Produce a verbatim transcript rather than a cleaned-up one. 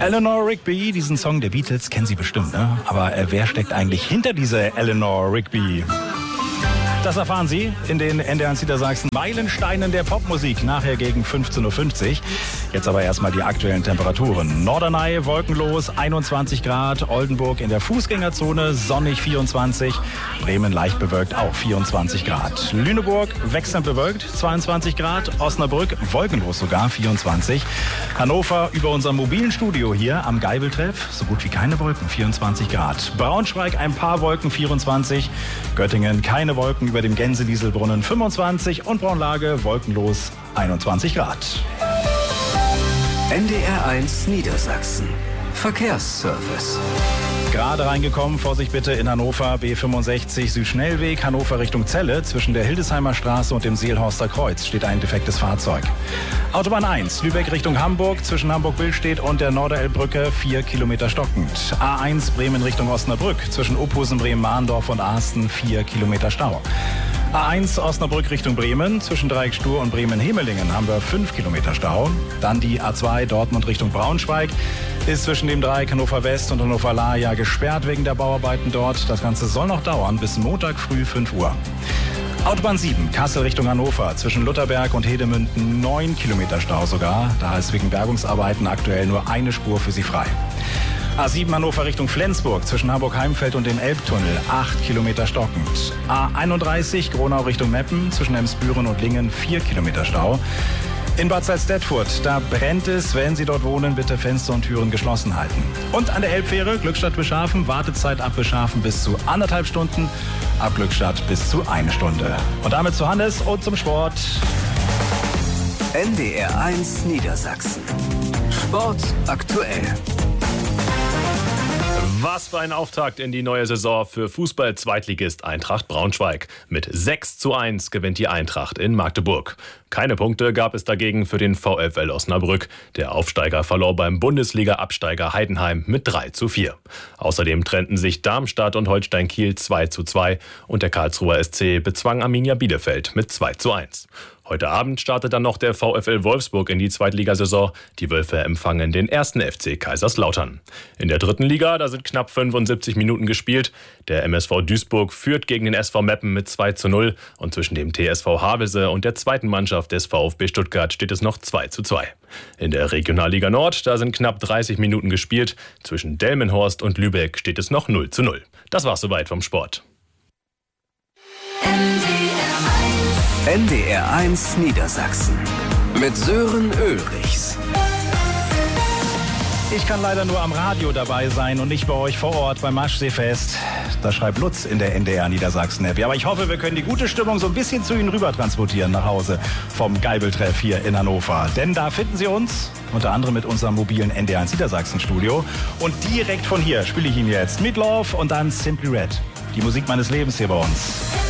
Eleanor Rigby, diesen Song der Beatles kennen Sie bestimmt, ne? Aber äh, wer steckt eigentlich hinter dieser Eleanor Rigby? Das erfahren Sie in den N D R eins Niedersachsen Meilensteinen der Popmusik, nachher gegen fünfzehn Uhr fünfzig. Jetzt aber erstmal die aktuellen Temperaturen. Norderney wolkenlos, einundzwanzig Grad. Oldenburg in der Fußgängerzone, sonnig vierundzwanzig. Bremen leicht bewölkt, auch vierundzwanzig Grad. Lüneburg wechselnd bewölkt, zweiundzwanzig Grad. Osnabrück wolkenlos sogar, vierundzwanzig. Hannover über unserem mobilen Studio hier am Geibeltreff, so gut wie keine Wolken, vierundzwanzig Grad. Braunschweig ein paar Wolken, vierundzwanzig. Göttingen keine Wolken, über dem Gänsedieselbrunnen fünfundzwanzig und Braunlage wolkenlos einundzwanzig Grad. N D R eins Niedersachsen. Verkehrsservice. Gerade reingekommen, Vorsicht bitte in Hannover, B fünfundsechzig Südschnellweg, Hannover Richtung Celle. Zwischen der Hildesheimer Straße und dem Seelhorster Kreuz steht ein defektes Fahrzeug. Autobahn eins, Lübeck Richtung Hamburg, zwischen Hamburg-Billstedt und der Norderelbbrücke, vier Kilometer stockend. A eins, Bremen Richtung Osnabrück, zwischen Ophusen, Bremen-Mahndorf und Ahsten, vier Kilometer Stau. A eins Osnabrück Richtung Bremen, zwischen Dreiecksstuhr und Bremen-Hemelingen haben wir fünf Kilometer Stau. Dann die A zwei Dortmund Richtung Braunschweig, ist zwischen dem Dreieck Hannover West und Hannover Lahja gesperrt wegen der Bauarbeiten dort. Das Ganze soll noch dauern bis Montag früh fünf Uhr. Autobahn sieben, Kassel Richtung Hannover, zwischen Lutherberg und Hedemünden neun Kilometer Stau sogar. Da ist wegen Bergungsarbeiten aktuell nur eine Spur für Sie frei. A sieben Hannover Richtung Flensburg, zwischen Hamburg-Heimfeld und dem Elbtunnel, acht Kilometer stockend. A einunddreißig Gronau Richtung Meppen, zwischen Emsbüren und Lingen, vier Kilometer Stau. In Bad Salzdetfurt, da brennt es. Wenn Sie dort wohnen, bitte Fenster und Türen geschlossen halten. Und an der Elbfähre, Glückstadt-Beschafen, Wartezeit ab Beschafen bis zu anderthalb Stunden, ab Glückstadt bis zu eine Stunde. Und damit zu Hannes und zum Sport. N D R eins Niedersachsen. Sport aktuell. Was für ein Auftakt in die neue Saison für Fußball-Zweitligist Eintracht Braunschweig. Mit sechs zu eins gewinnt die Eintracht in Magdeburg. Keine Punkte gab es dagegen für den VfL Osnabrück. Der Aufsteiger verlor beim Bundesliga-Absteiger Heidenheim mit drei zu vier. Außerdem trennten sich Darmstadt und Holstein Kiel zwei zu zwei und der Karlsruher S C bezwang Arminia Bielefeld mit zwei zu eins. Heute Abend startet dann noch der VfL Wolfsburg in die Zweitligasaison. Die Wölfe empfangen den ersten F C Kaiserslautern. In der dritten Liga, da sind knapp fünfundsiebzig Minuten gespielt. Der M S V Duisburg führt gegen den S V Meppen mit zwei zu null. Und zwischen dem T S V Havelse und der zweiten Mannschaft des VfB Stuttgart steht es noch zwei zu zwei. In der Regionalliga Nord, da sind knapp dreißig Minuten gespielt. Zwischen Delmenhorst und Lübeck steht es noch null zu null. Das war's soweit vom Sport. N D R eins Niedersachsen mit Sören Ulrichs. Ich kann leider nur am Radio dabei sein und nicht bei euch vor Ort beim Maschseefest. Das schreibt Lutz in der N D R Niedersachsen-App. Aber ich hoffe, wir können die gute Stimmung so ein bisschen zu Ihnen rüber transportieren nach Hause vom Geibeltreff hier in Hannover. Denn da finden Sie uns, unter anderem mit unserem mobilen N D R eins Niedersachsen-Studio. Und direkt von hier spiele ich Ihnen jetzt Meatloaf und dann Simply Red. Die Musik meines Lebens hier bei uns.